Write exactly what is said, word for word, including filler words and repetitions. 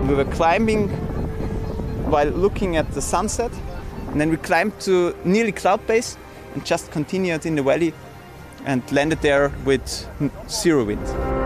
we were climbing while looking at the sunset, and then we climbed to nearly cloud base and just continued in the valley and landed there with zero wind.